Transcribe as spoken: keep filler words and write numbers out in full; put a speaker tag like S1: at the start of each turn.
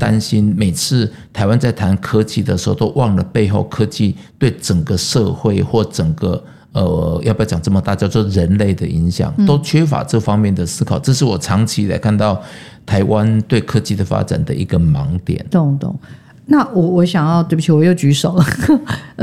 S1: 担心每次台湾在谈科技的时候都忘了背后科技对整个社会或整个呃，要不要讲这么大叫做人类的影响，都缺乏这方面的思考，这是我长期来看到台湾对科技的发展的一个盲点。
S2: 懂懂。那我我想要，对不起，我又举手了